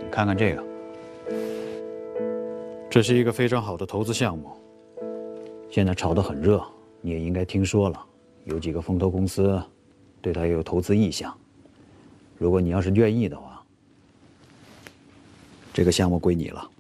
看看这个，这是一个非常好的投资项目，现在炒得很热，你也应该听说了，有几个风投公司对它也有投资意向。如果你要是愿意的话，这个项目归你了。